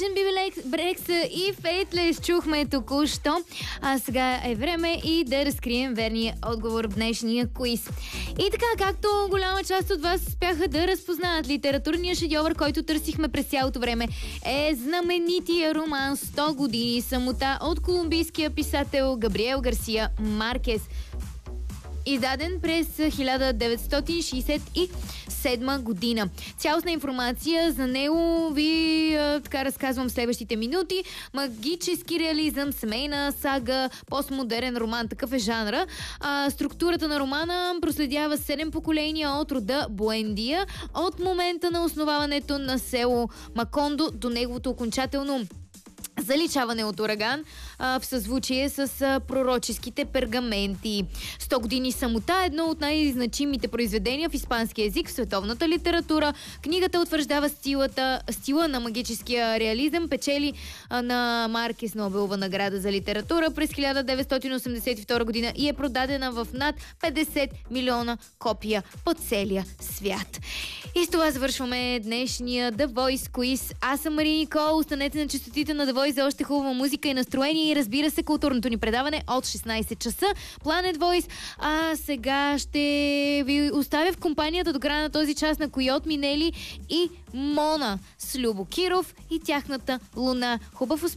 Imagine Brexit и Faithless чухме току-що. А сега е време и да разкрием верния отговор в днешния квиз. И така, както голяма част от вас успяха да разпознаят, литературния шедьовър, който търсихме през цялото време, е знаменития роман «100 години самота» от колумбийския писател Габриел Гарсия Маркес. Издаден през 1967 година. Цялостна информация за него ви разказвам в следващите минути. Магически реализъм, семейна сага, постмодерен роман, такъв е жанра. Структурата на романа проследява 7 поколения от рода Буендия, от момента на основаването на село Макондо до неговото окончателно заличаване от ураган в съзвучие с пророческите пергаменти. 100 години самота е едно от най-значимите произведения в испански език в световната литература. Книгата утвърждава стила на магическия реализъм, печели на Маркес Нобелова награда за литература през 1982 година и е продадена в над 50 милиона копия по целия свят. И с това завършваме днешния The Voice Quiz. Аз съм Мария Никол. Останете на честотите на The Voice за още хубава музика и настроение и разбира се културното ни предаване от 16 часа. Planet Voice. А сега ще ви оставя в компанията до края на този час на Койот Минели и Мона с Любо Киров и тяхната Луна. Хубав успех!